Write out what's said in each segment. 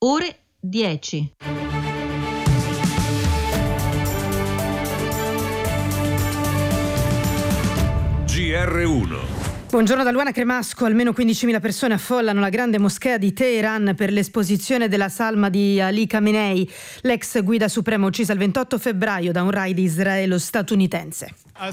ore 10. GR1. Buongiorno da Luana Cremasco. Almeno 15.000 persone affollano la grande moschea di Teheran per l'esposizione della salma di Ali Khamenei, l'ex guida suprema uccisa il 28 febbraio da un raid israelo-statunitense.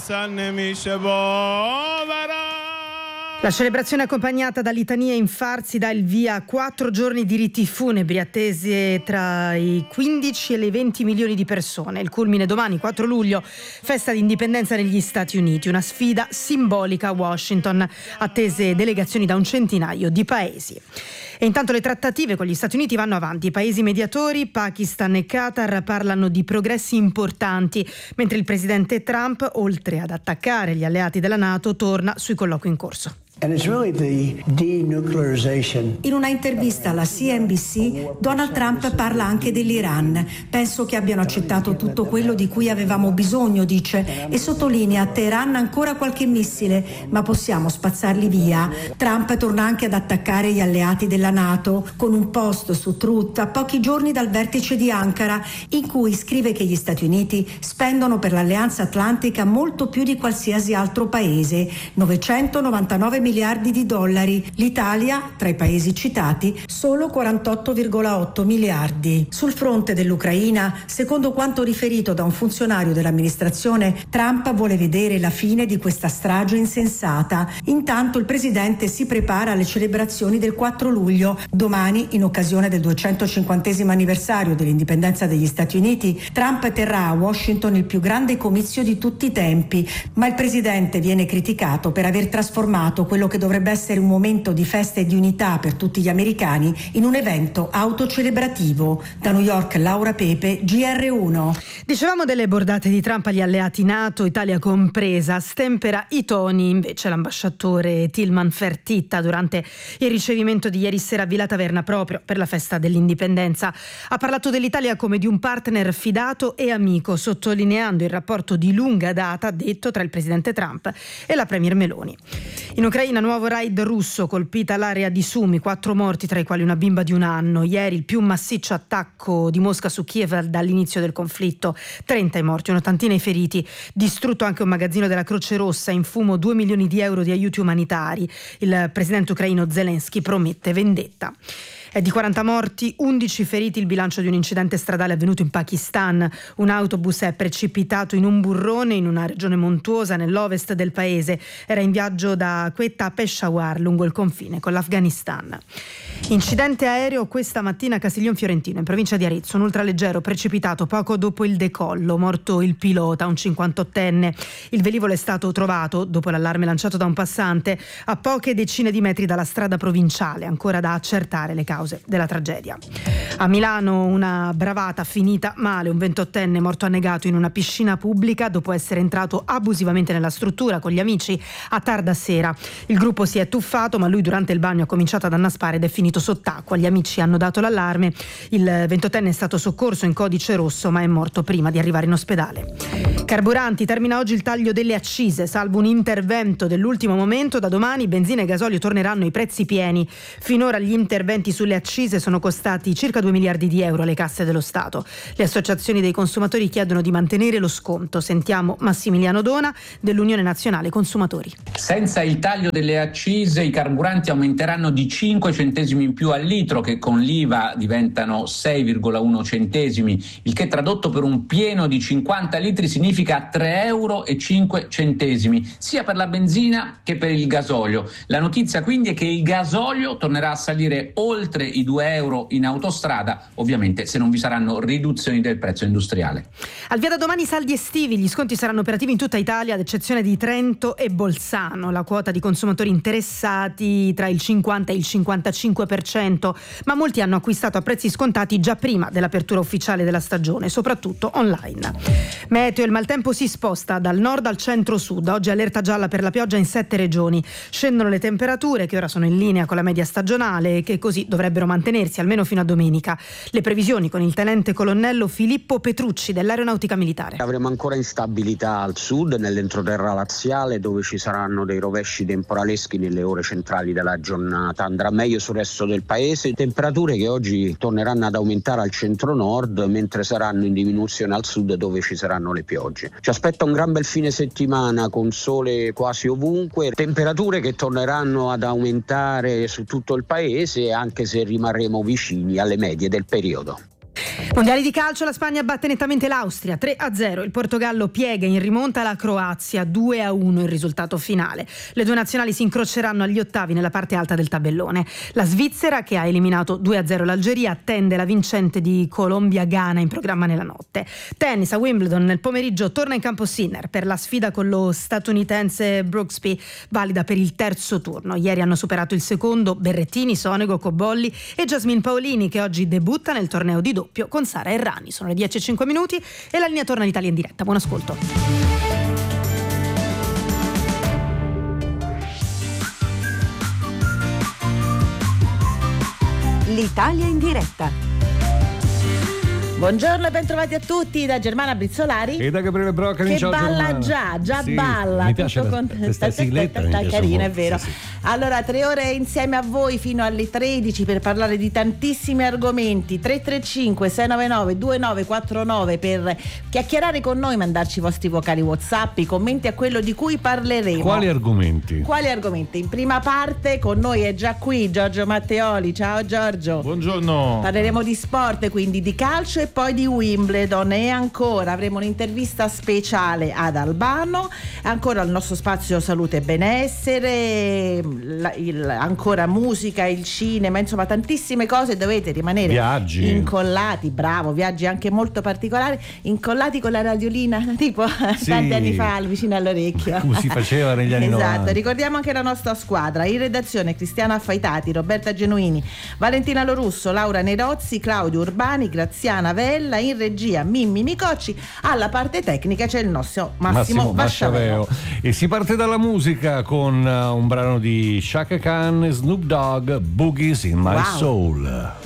La celebrazione accompagnata da litanie e infarsi dà il via a 4 giorni di riti funebri attese tra i 15 e le 20 milioni di persone. Il culmine domani, 4 luglio, festa di indipendenza negli Stati Uniti, una sfida simbolica a Washington, attese delegazioni da un centinaio di paesi. E intanto le trattative con gli Stati Uniti vanno avanti. I paesi mediatori, Pakistan e Qatar, parlano di progressi importanti, mentre il presidente Trump, oltre ad attaccare gli alleati della NATO, torna sui colloqui in corso. In una intervista alla CNBC, Donald Trump parla anche dell'Iran. Penso che abbiano accettato tutto quello di cui avevamo bisogno, dice, e sottolinea: a Teheran ancora qualche missile, ma possiamo spazzarli via. Trump torna anche ad attaccare gli alleati della NATO con un post su Truth a pochi giorni dal vertice di Ankara, in cui scrive che gli Stati Uniti spendono per l'Alleanza Atlantica molto più di qualsiasi altro paese, 999 miliardi di dollari. L'Italia, tra i paesi citati, solo 48,8 miliardi. Sul fronte dell'Ucraina, secondo quanto riferito da un funzionario dell'amministrazione, Trump vuole vedere la fine di questa strage insensata. Intanto il presidente si prepara alle celebrazioni del 4 luglio. Domani, in occasione del 250° anniversario dell'indipendenza degli Stati Uniti, Trump terrà a Washington il più grande comizio di tutti i tempi, ma il presidente viene criticato per aver trasformato quello che dovrebbe essere un momento di festa e di unità per tutti gli americani in un evento autocelebrativo. Da New York, Laura Pepe, GR1. Dicevamo delle bordate di Trump agli alleati NATO, Italia compresa. Stempera i toni invece l'ambasciatore Tilman Fertitta durante il ricevimento di ieri sera a Villa Taverna proprio per la festa dell'indipendenza. Ha parlato dell'Italia come di un partner fidato e amico, sottolineando il rapporto di lunga data, detto, tra il presidente Trump e la premier Meloni. In Ucraina, nuovo raid russo, colpita l'area di Sumi, 4 morti, tra i quali una bimba di 1 anno. Ieri il più massiccio attacco di Mosca su Kiev dall'inizio del conflitto, 30 i morti, un'ottantina i feriti. Distrutto anche un magazzino della Croce Rossa, in fumo 2 milioni di euro di aiuti umanitari. Il presidente ucraino Zelensky promette vendetta. È di 40 morti, 11 feriti il bilancio di un incidente stradale avvenuto in Pakistan. Un autobus è precipitato in un burrone in una regione montuosa nell'ovest del paese. Era in viaggio da Quetta a Peshawar, lungo il confine con l'Afghanistan. Incidente aereo questa mattina a Castiglion Fiorentino, in provincia di Arezzo. Un ultraleggero precipitato poco dopo il decollo, morto il pilota, un 58enne. Il velivolo è stato trovato, dopo l'allarme lanciato da un passante, a poche decine di metri dalla strada provinciale, ancora da accertare le cause della tragedia. A Milano una bravata finita male, un 28enne morto annegato in una piscina pubblica dopo essere entrato abusivamente nella struttura con gli amici a tarda sera. Il gruppo si è tuffato, ma lui durante il bagno ha cominciato ad annaspare ed è finito sott'acqua. Gli amici hanno dato l'allarme. Il 28enne è stato soccorso in codice rosso, ma è morto prima di arrivare in ospedale. Carburanti, termina oggi il taglio delle accise, salvo un intervento dell'ultimo momento. Da domani benzina e gasolio torneranno ai prezzi pieni. Finora gli interventi sulle accise sono costati circa 2 miliardi di euro alle casse dello Stato. Le associazioni dei consumatori chiedono di mantenere lo sconto. Sentiamo Massimiliano Dona dell'Unione Nazionale Consumatori. Senza il taglio delle accise i carburanti aumenteranno di 5 centesimi in più al litro, che con l'IVA diventano 6,1 centesimi, il che tradotto per un pieno di 50 litri significa 3,05 euro, sia per la benzina che per il gasolio. La notizia quindi è che il gasolio tornerà a salire oltre i 2 euro in autostrada, ovviamente se non vi saranno riduzioni del prezzo industriale. Al via da domani saldi estivi, gli sconti saranno operativi in tutta Italia ad eccezione di Trento e Bolzano. La quota di consumatori interessati tra il 50 e il 55%, ma molti hanno acquistato a prezzi scontati già prima dell'apertura ufficiale della stagione, soprattutto online. Meteo, il maltempo si sposta dal nord al centro-sud. Oggi allerta gialla per la pioggia in 7 regioni. Scendono le temperature che ora sono in linea con la media stagionale e che così dovrebbero dovrebbero mantenersi almeno fino a domenica. Le previsioni con il tenente colonnello Filippo Petrucci dell'Aeronautica Militare. Avremo ancora instabilità al sud, nell'entroterra laziale, dove ci saranno dei rovesci temporaleschi nelle ore centrali della giornata. Andrà meglio sul resto del paese, temperature che oggi torneranno ad aumentare al centro-nord, mentre saranno in diminuzione al sud, dove ci saranno le piogge. Ci aspetta un gran bel fine settimana con sole quasi ovunque, temperature che torneranno ad aumentare su tutto il paese, anche se rimarremo vicini alle medie del periodo. Mondiali di calcio, la Spagna batte nettamente l'Austria 3-0, il Portogallo piega in rimonta la Croazia 2-1 il risultato finale. Le due nazionali si incroceranno agli ottavi nella parte alta del tabellone. La Svizzera, che ha eliminato 2-0 l'Algeria, attende la vincente di Colombia-Ghana in programma nella notte. Tennis a Wimbledon, nel pomeriggio torna in campo Sinner per la sfida con lo statunitense Brooksby, valida per il terzo turno. Ieri hanno superato il secondo Berrettini, Sonego, Cobolli e Jasmine Paolini, che oggi debutta nel torneo di doppio con Sara Errani. Sono le 10:05 e la linea torna all'Italia in diretta. Buon ascolto. L'Italia in diretta. Buongiorno e bentrovati a tutti da Germana Brizzolari e da Gabriele Broccoli. Che balla già sì, balla. Mi piace questa sigletta, carina, è vero. Sì. Allora, 3 ore insieme a voi fino alle 13 per parlare di tantissimi argomenti. 335 699 2949 per chiacchierare con noi, mandarci i vostri vocali WhatsApp, i commenti a quello di cui parleremo. Quali argomenti? In prima parte con noi è già qui Giorgio Matteoli. Ciao Giorgio. Buongiorno. Parleremo di sport, quindi di calcio e poi di Wimbledon, e ancora avremo un'intervista speciale ad Albano, ancora il nostro spazio salute e benessere, ancora musica, il cinema, insomma tantissime cose. Dovete rimanere viaggi incollati, bravo, viaggi anche molto particolari, incollati con la radiolina tipo sì, tanti anni fa vicino all'orecchio, come si faceva negli anni 90. Esatto. Ricordiamo anche la nostra squadra in redazione: Cristiana Affaitati, Roberta Genuini, Valentina Lorusso, Laura Nerozzi, Claudio Urbani, Graziana Vella, in regia Mimmi Micocci, alla parte tecnica c'è il nostro Massimo Basciaveo. E si parte dalla musica con un brano di Chaka Khan e Snoop Dogg, Boogies in My Soul.